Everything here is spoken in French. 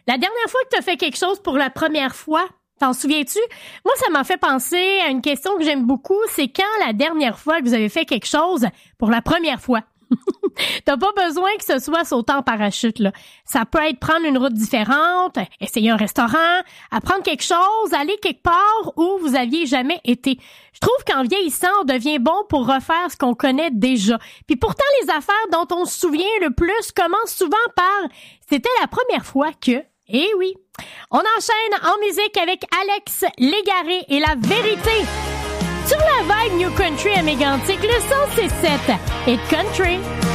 La dernière fois que tu as fait quelque chose pour la première fois, t'en souviens-tu? Moi, ça m'a fait penser à une question que j'aime beaucoup, c'est quand la dernière fois que vous avez fait quelque chose pour la première fois? T'as pas besoin que ce soit sauter en parachute, là. Ça peut être prendre une route différente, essayer un restaurant, apprendre quelque chose, aller quelque part où vous aviez jamais été. Je trouve qu'en vieillissant, on devient bon pour refaire ce qu'on connaît déjà. Puis pourtant, les affaires dont on se souvient le plus commencent souvent par « c'était la première fois que… » Eh oui. On enchaîne en musique avec Alex Légaré et La Vérité. Sur la vibe New Country à Mégantic, le 106.7 Hit Country.